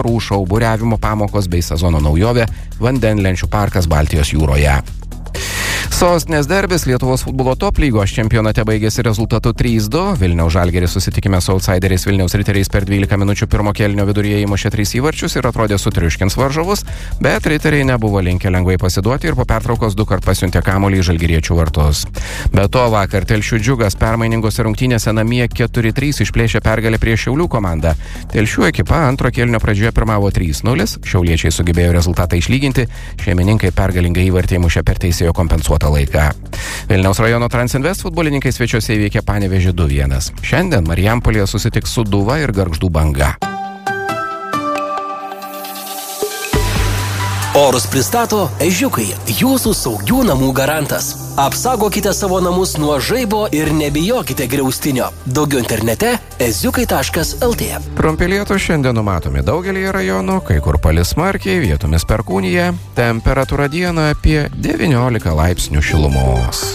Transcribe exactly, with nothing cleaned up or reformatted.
šou, buriavimo pamokos bei sezono naujovė vandenlenčių parkas Baltijos jūroje. Sostinės derbis Lietuvos futbolo top lygos čempionate baigėsi rezultatu trys du. Vilniaus Žalgiris susitikime su outsideriais Vilniaus Riteriais per dvylika minučių pirmo kėlinio viduryje įmušė tris įvarčius ir atrodė sutriuškins varžovus, bet Riteriai nebuvo linkę lengvai pasiduoti ir po pertraukos du kart pasiuntė kamuolį į žalgiriečių vartus. Be to vakar Telšių Džiugas permainingose rungtynėse namie keturi trys išplėšė pergalę prieš Šiaulių komandą. Telšių ekipa antro kėlinio pradžioje pirmavo trys nulis, šiauliečiai sugebėjo rezultatą išlyginti, šeimininkai pergalingą įvartį įmušė per teisėjo kompensuotą laiką. Vilniaus rajono Transinvest futbolininkai svečiuose įveikė Panevėžį du vienas. Šiandien Marijampolėje susitiks Sūduva ir Gargždų Banga. Orus pristato Ežiukai, jūsų saugių namų garantas. Apsaugokite savo namus nuo žaibo ir nebijokite griaustinio. Daugiau internete eziukai taškas lt. Trumpi lietūs šiandien numatomi daugelį rajonų, kai kur palis smarkiai, vietomis perkūnija, temperatūra dieną apie devyniolika laipsnių šilumos.